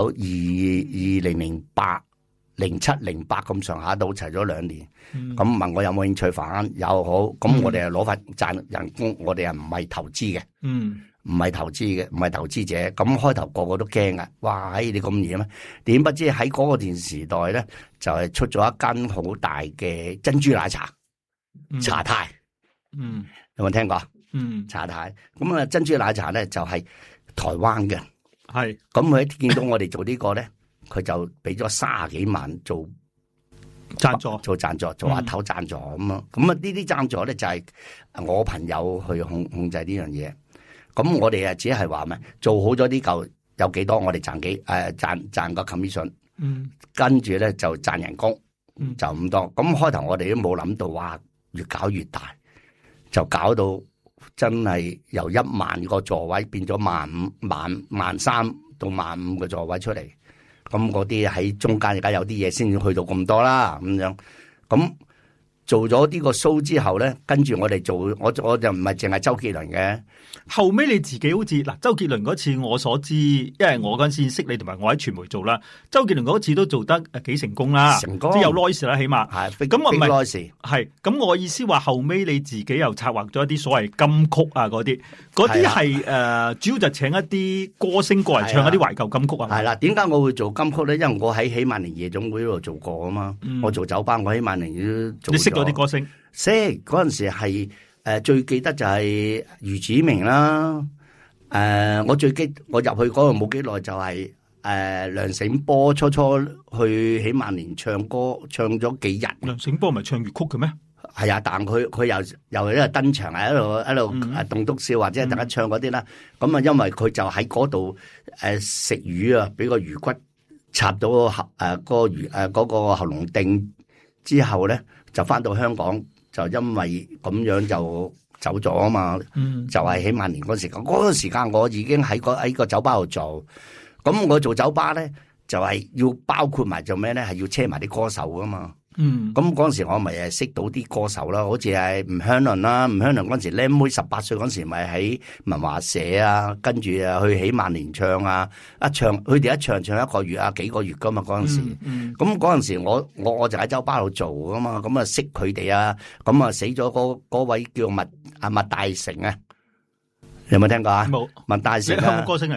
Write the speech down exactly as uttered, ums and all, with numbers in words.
二二零零八、零七、零八咁上下都齊咗兩年。咁、嗯、問我有冇興趣返又好，咁我哋係攞份賺人工，我哋係唔係投資嘅， 嗯， 唔係投資嘅，唔係投資者。咁開頭個個都驚啊！哇，哎、你咁嘢咩？點不知喺嗰個電視時代咧，就係、是、出咗一間好大嘅珍珠奶茶、嗯、茶太。嗯，有冇聽過？嗯，茶太。咁啊，珍珠奶茶咧就係、是、台灣嘅。係。咁佢一見到我哋做個呢個咧，佢就俾咗卅幾萬做贊助，做贊助，做阿頭贊助咁啊。咁啊，呢啲贊助咧就係我朋友去控控制呢樣嘢。咁我哋啊只係話咩？做好咗呢嚿有幾多，我哋賺幾誒賺賺個 commission。嗯。跟住咧就賺人工，嗯、就咁多。咁開頭我哋都冇諗到，哇！越搞越大。就搞到真係由一萬個座位變咗萬五萬萬三到萬五個座位出嚟，咁嗰啲喺中間而家有啲嘢先至去到咁多啦，咁樣咁做咗呢個 show 之後咧，跟住我哋做，我我就唔係淨係周杰倫嘅。 後尾你自己好似嗱，周杰倫嗰次我所知，因為我嗰陣時識你，同埋我喺傳媒做啦。周杰倫嗰次都做得誒幾成功啦，成功即係有 noise 啦，起碼係咁我唔係係咁我意思話後尾你自己又策劃咗一啲所謂金曲啊嗰啲，嗰啲係誒主要就請一啲歌星過嚟唱一啲懷舊金曲啊。 係啦，點解我會做金曲咧？因為我喺喜萬年夜總會嗰度做過啊嘛、嗯，我做酒吧，我喜萬年都做。 你識咗啲歌星？ 識嗰陣時係。誒、呃，最記得就係余子明啦。誒、呃，我最記我入去嗰度冇幾耐就係、是、誒、呃、梁醒波初初去喜萬年唱歌，唱咗幾日。 梁醒波唔係唱粵曲嘅咩？ 係啊，但佢佢又又一個登場喺度喺度誒棟篤笑或者係大家唱嗰啲啦。咁、嗯、啊，因為佢就喺嗰度誒食魚啊，俾個魚骨插到個喉誒個魚誒嗰個喉嚨釘之後咧，就翻到香港。就因為咁樣就走咗啊嘛，嗯、就係喜萬年嗰時間，嗰、嗰個時間我已經喺個喺個酒吧度做，咁我做酒吧咧就係、是、要包括埋做咩咧，係要車埋啲歌手噶嘛。嗯，咁嗰陣時我咪誒識到啲歌手啦，好似係吳香倫啦，吳香倫嗰陣時僆妹十八歲嗰陣時咪喺文華社啊，跟住啊去喜萬年唱啊，一唱佢哋一唱唱一個月啊幾個月噶嘛嗰陣時，咁嗰陣時我我我就喺酒吧度做噶嘛，咁啊識佢哋啊，咁啊死咗嗰位叫麥啊麥大成啊，你有冇聽過啊？冇，麥大成啊， 歌星嚟。